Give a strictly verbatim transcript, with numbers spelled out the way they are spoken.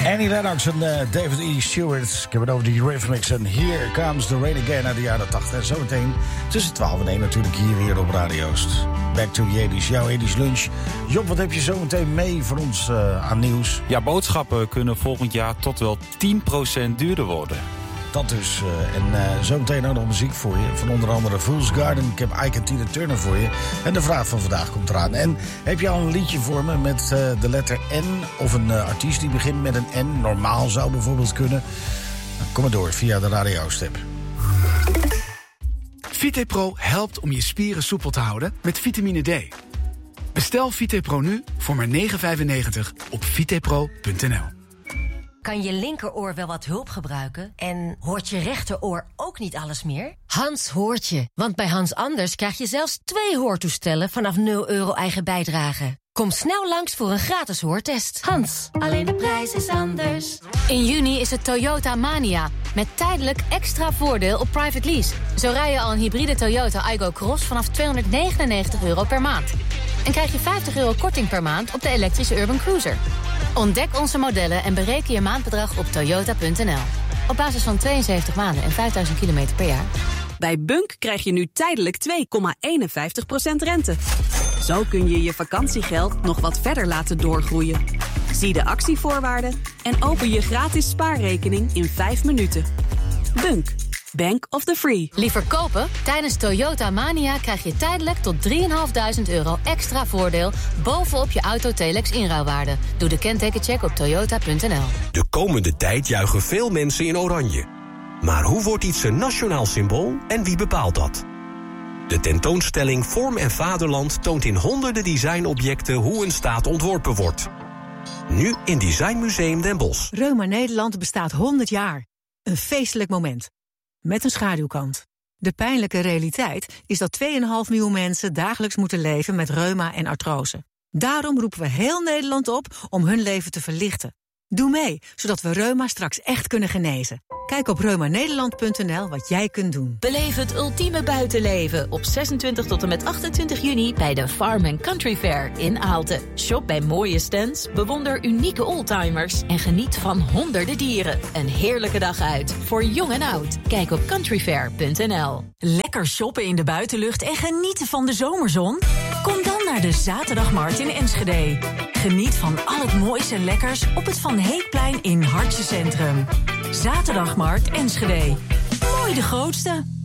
Annie Lennox en uh, David E. Stewart. Ik heb het over die Rhythmics en Here Comes the Rain Again uit de jaren tachtig. En zometeen tussen twaalf en één natuurlijk hier weer op Radio Oost. Back to the eighties, jouw eighties lunch. Job, wat heb je zometeen mee voor ons uh, aan nieuws? Ja, boodschappen kunnen volgend jaar tot wel tien procent duurder worden. Dat dus. Uh, en uh, zometeen ook nog muziek voor je. Van onder andere Fool's Garden. Ik heb Ike en Tina Turner voor je. En de vraag van vandaag komt eraan. En heb je al een liedje voor me met uh, de letter N? Of een uh, artiest die begint met een N? Normaal zou bijvoorbeeld kunnen. Nou, kom maar door via de Radio-step. VitePro helpt om je spieren soepel te houden met vitamine D. Bestel VitePro nu voor maar negen vijfennegentig op vitepro punt n l. Kan je linkeroor wel wat hulp gebruiken? En hoort je rechteroor ook niet alles meer? Hans hoort je, want bij Hans Anders krijg je zelfs twee hoortoestellen vanaf nul euro eigen bijdrage. Kom snel langs voor een gratis hoortest. Hans, alleen de prijs is anders. In juni is het Toyota Mania, met tijdelijk extra voordeel op private lease. Zo rij je al een hybride Toyota Aygo Cross vanaf tweehonderdnegenennegentig euro per maand. En krijg je vijftig euro korting per maand op de elektrische Urban Cruiser. Ontdek onze modellen en bereken je maandbedrag op toyota punt n l. Op basis van tweeënzeventig maanden en vijfduizend kilometer per jaar. Bij Bunk krijg je nu tijdelijk twee komma eenenvijftig procent rente. Zo kun je je vakantiegeld nog wat verder laten doorgroeien. Zie de actievoorwaarden en open je gratis spaarrekening in vijf minuten. Bunk. Bank of the Free. Liever kopen? Tijdens Toyota Mania krijg je tijdelijk tot drieduizend vijfhonderd euro extra voordeel bovenop je Auto-Telex inruilwaarde. Doe de kentekencheck op toyota punt n l. De komende tijd juichen veel mensen in oranje. Maar hoe wordt iets een nationaal symbool en wie bepaalt dat? De tentoonstelling Vorm en Vaderland toont in honderden designobjecten hoe een staat ontworpen wordt. Nu in Designmuseum Den Bosch. Reuma Nederland bestaat honderd jaar. Een feestelijk moment. Met een schaduwkant. De pijnlijke realiteit is dat twee komma vijf miljoen mensen dagelijks moeten leven met reuma en artrose. Daarom roepen we heel Nederland op om hun leven te verlichten. Doe mee, zodat we reuma straks echt kunnen genezen. Kijk op reuma nederland punt n l wat jij kunt doen. Beleef het ultieme buitenleven op zesentwintig tot en met achtentwintig juni bij de Farm and Country Fair in Aalten. Shop bij mooie stands, bewonder unieke oldtimers en geniet van honderden dieren. Een heerlijke dag uit voor jong en oud. Kijk op countryfair punt n l. Lekker shoppen in de buitenlucht en genieten van de zomerzon? Kom dan naar de Zaterdagmarkt in Enschede. Geniet van al het moois en lekkers op het Van Heekplein in Hartje Centrum. Zaterdagmarkt Enschede. Mooi de grootste.